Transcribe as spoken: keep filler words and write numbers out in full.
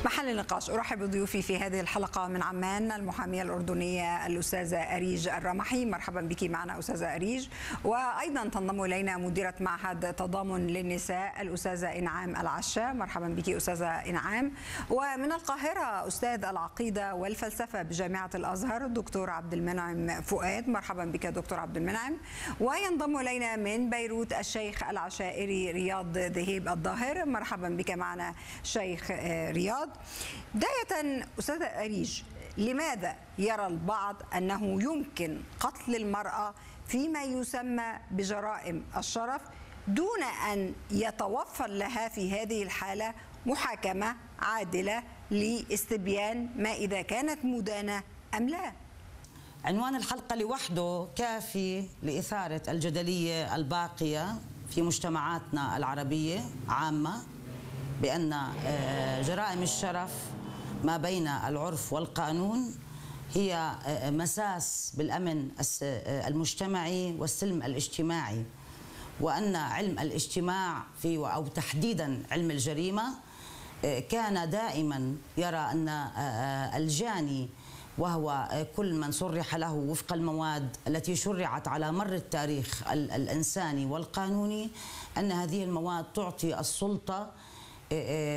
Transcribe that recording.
محل النقاش. أرحب بضيوفي في هذه الحلقة من عمان المحامية الأردنية الأستاذة أريج الرمحي. مرحبا بك معنا أستاذة أريج. وأيضا تنضم إلينا مديرة معهد تضامن للنساء الأستاذة إنعام العشا. مرحبا بك أستاذة إنعام. ومن القاهرة أستاذ العقيدة والفلسفة بجامعة الأزهر دكتور عبد المنعم فؤاد. مرحبا بك دكتور عبد المنعم. وينضم إلينا من بيروت الشيخ العشائري رياض ذهيب الظاهر. مرحبا بك معنا شيخ رياض. بداية أستاذة أريج، لماذا يرى البعض أنه يمكن قتل المرأة فيما يسمى بجرائم الشرف دون أن يتوفر لها في هذه الحالة محاكمة عادلة لاستبيان ما إذا كانت مدانة أم لا؟ عنوان الحلقة لوحده كافي لإثارة الجدلية الباقية في مجتمعاتنا العربية عامة بأن جرائم الشرف ما بين العرف والقانون هي مساس بالأمن المجتمعي والسلم الاجتماعي، وأن علم الاجتماع في أو تحديدا علم الجريمة كان دائما يرى أن الجاني وهو كل من صرح له وفق المواد التي شرعت على مر التاريخ الإنساني والقانوني أن هذه المواد تعطي السلطة